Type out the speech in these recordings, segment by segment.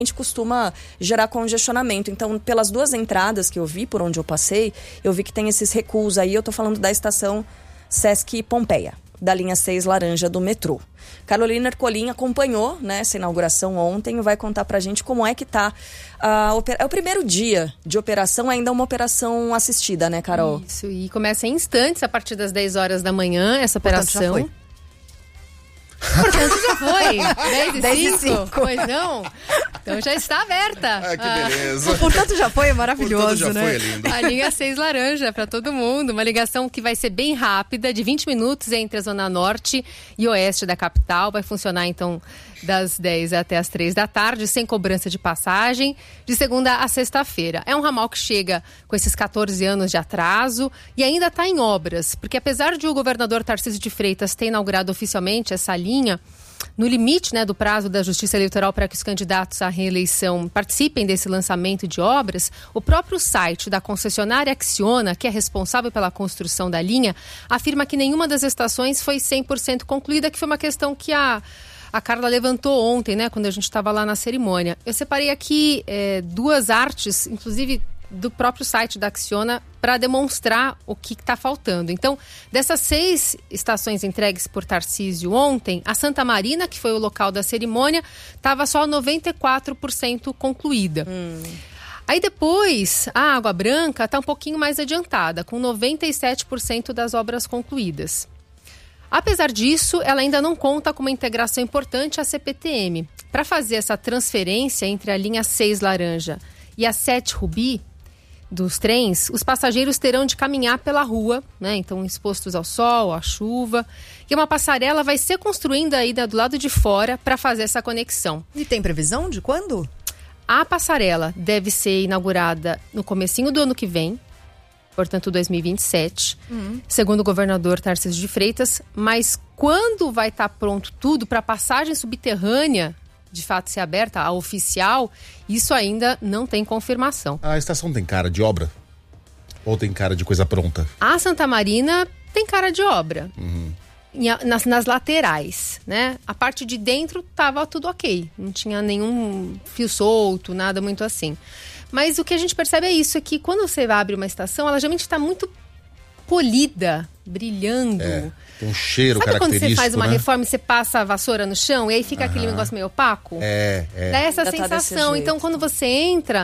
costuma gerar congestionamento. Então, pelas duas entradas que eu vi, por onde eu passei, eu vi que tem esses recuos aí. Eu tô falando da estação Sesc Pompeia, da linha 6 laranja do metrô. Carolina Ercolim acompanhou, né, essa inauguração ontem e vai contar pra gente como é que tá é o primeiro dia de operação, ainda uma operação assistida, né, Carol? Isso, e começa em instantes, a partir das 10 horas da manhã, essa operação. Portanto, já foi. 10h05. Pois não? Então já está aberta. Ah, que beleza. Portanto, já foi, é maravilhoso, Portanto, já né? foi, lindo. A linha 6 laranja para todo mundo. Uma ligação que vai ser bem rápida, de 20 minutos entre a zona norte e oeste da capital. Vai funcionar, então, das 10 até as 3 da tarde, sem cobrança de passagem, de segunda a sexta-feira. É um ramal que chega com esses 14 anos de atraso e ainda está em obras, porque apesar de o governador Tarcísio de Freitas ter inaugurado oficialmente essa linha, no limite, né, do prazo da Justiça Eleitoral para que os candidatos à reeleição participem desse lançamento de obras, o próprio site da concessionária Acciona, que é responsável pela construção da linha, afirma que nenhuma das estações foi 100% concluída, que foi uma questão que a Carla levantou ontem, né, quando a gente estava lá na cerimônia. Eu separei aqui duas artes, inclusive do próprio site da Acciona, para demonstrar o que está faltando. Então, dessas 6 estações entregues por Tarcísio ontem, a Santa Marina, que foi o local da cerimônia, estava só 94% concluída. Aí depois, a Água Branca está um pouquinho mais adiantada, com 97% das obras concluídas. Apesar disso, ela ainda não conta com uma integração importante à CPTM. Para fazer essa transferência entre a linha 6 laranja e a 7 rubi dos trens, os passageiros terão de caminhar pela rua, né? Então expostos ao sol, à chuva. E uma passarela vai ser construída aí do lado de fora para fazer essa conexão. E tem previsão de quando? A passarela deve ser inaugurada no comecinho do ano que vem, portanto 2027, segundo o governador Tarcísio de Freitas. Mas quando vai estar pronto tudo para a passagem subterrânea de fato ser aberta, a oficial, isso ainda não tem confirmação. A estação tem cara de obra? Ou tem cara de coisa pronta? A Santa Marina tem cara de obra. Nas laterais, né? A parte de dentro tava tudo ok. Não tinha nenhum fio solto, nada muito assim. Mas o que a gente percebe é isso, é que quando você abre uma estação, ela geralmente está muito polida, brilhando. Tem um cheiro Sabe característico, quando você faz uma né? reforma e você passa a vassoura no chão e aí fica aquele negócio meio opaco? Dá essa Ainda tá sensação. desse Então, quando você entra,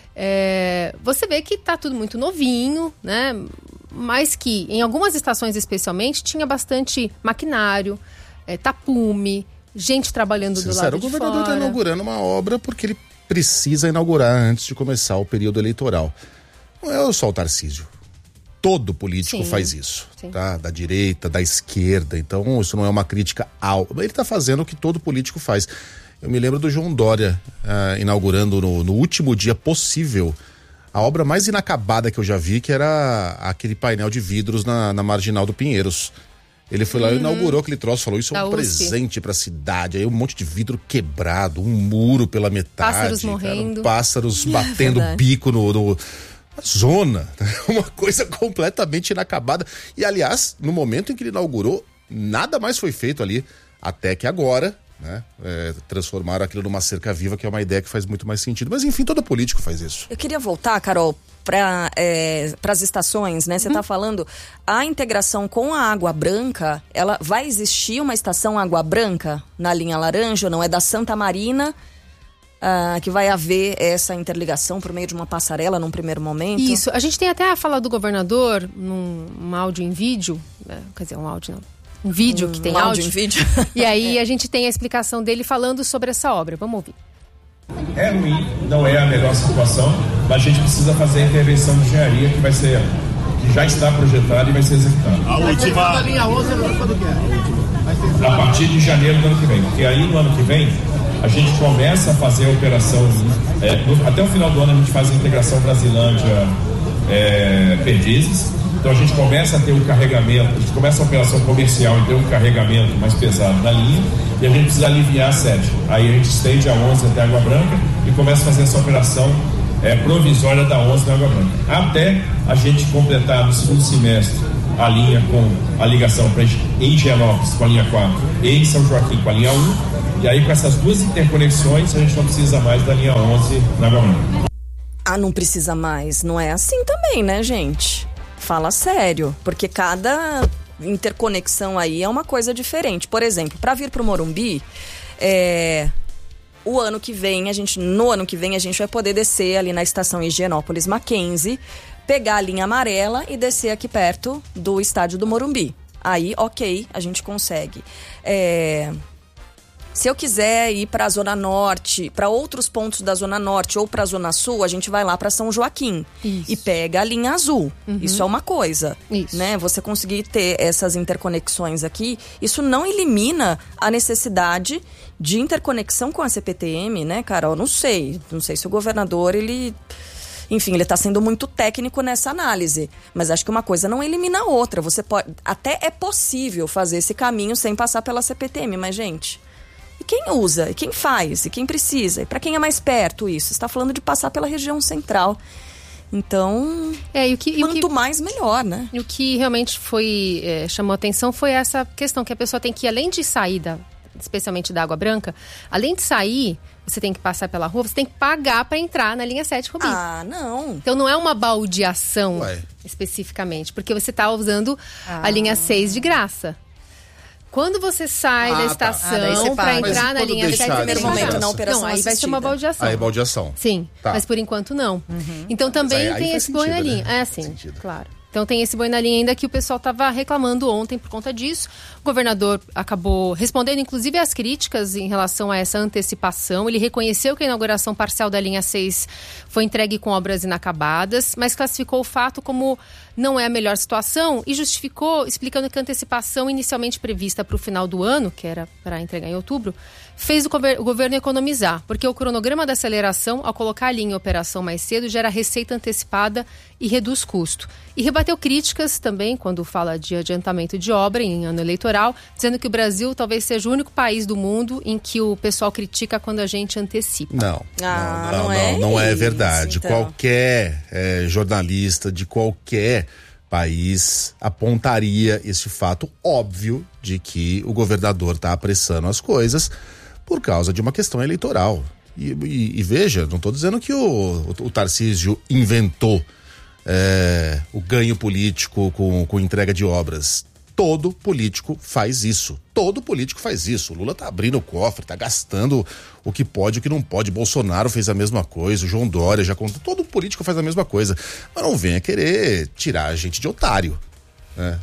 você vê que tá tudo muito novinho, né? Mas que, em algumas estações especialmente, tinha bastante maquinário, tapume, gente trabalhando do lado de fora. O governador está inaugurando uma obra porque ele precisa inaugurar antes de começar o período eleitoral. Não é só o Tarcísio. Todo político faz isso, tá? Da direita, da esquerda. Então, isso não é uma crítica ao... Ele está fazendo o que todo político faz. Eu me lembro do João Dória inaugurando no último dia possível a obra mais inacabada que eu já vi, que era aquele painel de vidros na Marginal do Pinheiros. Ele foi lá e inaugurou aquele troço, falou, isso é um presente pra cidade. Aí um monte de vidro quebrado, um muro pela metade. Pássaros morrendo. Pássaros batendo bico no zona. Uma coisa completamente inacabada. E, aliás, no momento em que ele inaugurou, nada mais foi feito ali, até que agora, né, transformaram aquilo numa cerca viva, que é uma ideia que faz muito mais sentido. Mas, enfim, todo político faz isso. Eu queria voltar, Carol, para as estações, né? Você está falando, a integração com a Água Branca, ela vai existir uma estação Água Branca na linha laranja, ou não? É da Santa Marina que vai haver essa interligação por meio de uma passarela num primeiro momento? Isso, a gente tem até a fala do governador num áudio em vídeo, quer dizer, um áudio não, um vídeo que tem áudio em vídeo. E aí a gente tem a explicação dele falando sobre essa obra, vamos ouvir. É ruim, não é a melhor situação, mas a gente precisa fazer a intervenção de engenharia que já está projetada e vai ser executada. A última linha 11 a partir de janeiro do ano que vem, porque aí no ano que vem a gente começa a fazer a operação, até o final do ano a gente faz a integração Brasilândia Perdizes, então a gente começa a ter o carregamento, a gente começa a operação comercial e ter um carregamento mais pesado na linha, e a gente precisa aliviar a 7. Aí a gente estende a 11 até a Água Branca e começa a fazer essa operação provisória da 11 na Água Branca, até a gente completar no segundo semestre a linha com a ligação em Higienópolis com a linha 4 e em São Joaquim com a linha 1, E aí, com essas duas interconexões, a gente não precisa mais da linha 11 na Guarulhos. Não precisa mais. Não é assim também, né, gente? Fala sério. Porque cada interconexão aí é uma coisa diferente. Por exemplo, para vir pro Morumbi, no ano que vem a gente vai poder descer ali na estação Higienópolis Mackenzie, pegar a linha amarela e descer aqui perto do estádio do Morumbi. Aí, ok, a gente consegue. Se eu quiser ir para a Zona Norte, para outros pontos da Zona Norte ou para a Zona Sul, a gente vai lá para São Joaquim. Isso. E pega a linha azul. Isso é uma coisa. Isso. Né? Você conseguir ter essas interconexões aqui, isso não elimina a necessidade de interconexão com a CPTM, né, Carol? Não sei se o governador, ele está sendo muito técnico nessa análise. Mas acho que uma coisa não elimina a outra. Até é possível fazer esse caminho sem passar pela CPTM, mas, gente... E quem usa? E quem faz? E quem precisa? E para quem é mais perto isso? Você está falando de passar pela região central. Então, quanto mais, melhor, né? E o que realmente chamou atenção foi essa questão que a pessoa tem que, além de sair, especialmente da Água Branca, além de sair, você tem que passar pela rua, você tem que pagar para entrar na linha 7 Rubi. Não. Então não é uma baldeação especificamente, porque você está usando a linha 6 de graça. Quando você sai da estação para entrar na linha 7, no primeiro momento na operação aí vai ser uma baldeação. Aí é baldeação. Sim, mas por enquanto não. Então também tem esse boi na linha. Né? Claro. Então tem esse boi na linha ainda que o pessoal estava reclamando ontem por conta disso. O governador acabou respondendo, inclusive, às críticas em relação a essa antecipação. Ele reconheceu que a inauguração parcial da linha 6 foi entregue com obras inacabadas, mas classificou o fato como não é a melhor situação e justificou, explicando que a antecipação inicialmente prevista para o final do ano, que era para entregar em outubro, fez o governo economizar, porque o cronograma da aceleração, ao colocar a linha em operação mais cedo, gera receita antecipada e reduz custo. E rebateu críticas também, quando fala de adiantamento de obra em ano eleitoral, dizendo que o Brasil talvez seja o único país do mundo em que o pessoal critica quando a gente antecipa. Não é verdade. Então. Qualquer jornalista de qualquer país apontaria esse fato óbvio de que o governador está apressando as coisas por causa de uma questão eleitoral. E veja, não estou dizendo que o Tarcísio inventou o ganho político com entrega de obras. Todo político faz isso. O Lula tá abrindo o cofre, tá gastando o que pode, o que não pode. Bolsonaro fez a mesma coisa, o João Dória já contou. Todo político faz a mesma coisa. Mas não venha querer tirar a gente de otário, né?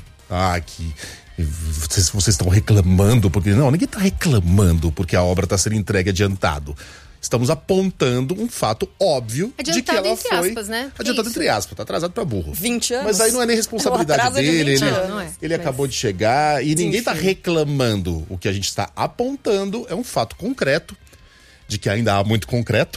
Vocês estão reclamando porque... Não, ninguém tá reclamando porque a obra tá sendo entregue adiantado. Estamos apontando um fato óbvio de que ela foi... Aspas, né? Adiantado entre aspas, tá atrasado pra burro. 20 anos. Mas aí não é nem responsabilidade dele, ele acabou de chegar e ninguém tá reclamando. O que a gente está apontando é um fato concreto, de que ainda há muito concreto,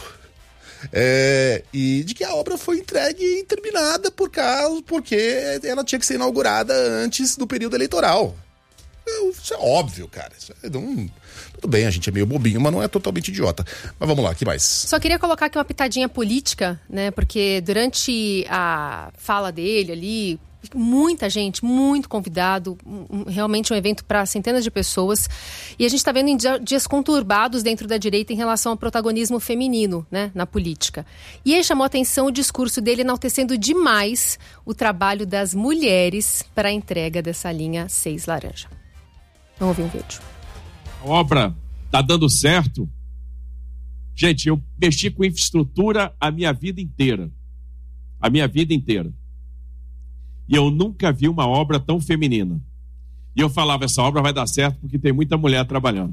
e de que a obra foi entregue e terminada porque ela tinha que ser inaugurada antes do período eleitoral. Isso é óbvio, cara. Tudo bem, a gente é meio bobinho, mas não é totalmente idiota. Mas vamos lá, que mais? Só queria colocar aqui uma pitadinha política, né? Porque durante a fala dele ali, muita gente, muito convidado, realmente um evento para centenas de pessoas. E a gente está vendo em dias conturbados dentro da direita em relação ao protagonismo feminino, né, na política. E aí chamou a atenção o discurso dele enaltecendo demais o trabalho das mulheres para a entrega dessa linha 6 laranja. Vamos ouvir um vídeo. A obra está dando certo. Gente, eu mexi com infraestrutura a minha vida inteira. E eu nunca vi uma obra tão feminina. E eu falava, essa obra vai dar certo porque tem muita mulher trabalhando.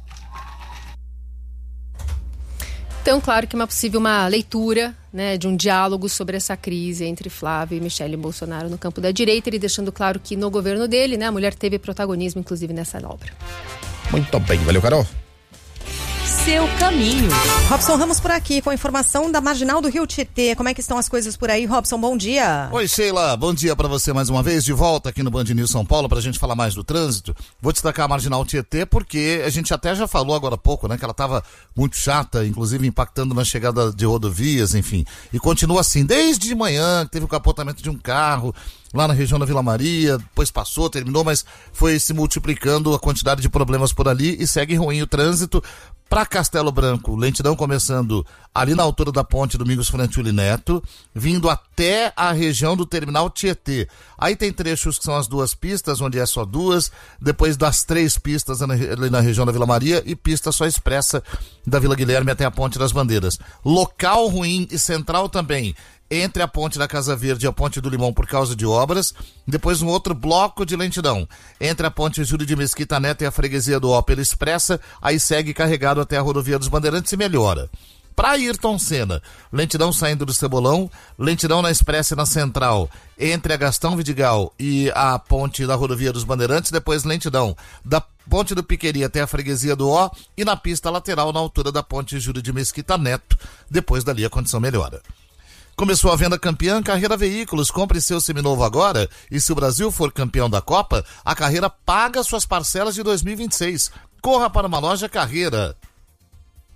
Então, claro que é possível uma leitura, né, de um diálogo sobre essa crise entre Flávio e Michele Bolsonaro no campo da direita, ele deixando claro que no governo dele, né, a mulher teve protagonismo, inclusive, nessa obra. Muito bem, valeu, Carol. Seu caminho. Robson Ramos por aqui com a informação da Marginal do Rio Tietê. Como é que estão as coisas por aí, Robson? Bom dia. Oi, Sheila. Bom dia para você mais uma vez. De volta aqui no Band News São Paulo pra gente falar mais do trânsito. Vou destacar a Marginal Tietê porque a gente até já falou agora há pouco, né? Que ela tava muito chata, inclusive impactando na chegada de rodovias, enfim. E continua assim. Desde de manhã teve o capotamento de um carro lá na região da Vila Maria, depois passou, terminou, mas foi se multiplicando a quantidade de problemas por ali e segue ruim o trânsito. Para Castelo Branco, lentidão começando ali na altura da ponte Domingos Frantuli Neto, vindo até a região do terminal Tietê. Aí tem trechos que são as 2 pistas, onde é só 2, depois das 3 pistas ali na região da Vila Maria e pista só expressa da Vila Guilherme até a Ponte das Bandeiras. Local ruim e central também, entre a ponte da Casa Verde e a ponte do Limão por causa de obras, depois um outro bloco de lentidão, entre a ponte Júlio de Mesquita Neto e a freguesia do Opel Expressa, aí segue carregado até a rodovia dos Bandeirantes e melhora. Para Ayrton Senna, lentidão saindo do Cebolão, lentidão na Expressa e na Central, entre a Gastão Vidigal e a ponte da rodovia dos Bandeirantes, depois lentidão da ponte do Piqueri até a freguesia do Ó e na pista lateral na altura da ponte Júlio de Mesquita Neto, depois dali a condição melhora. Começou a venda campeã Carreira Veículos, compre seu seminovo agora e se o Brasil for campeão da Copa, a Carreira paga suas parcelas de 2026. Corra para uma loja Carreira.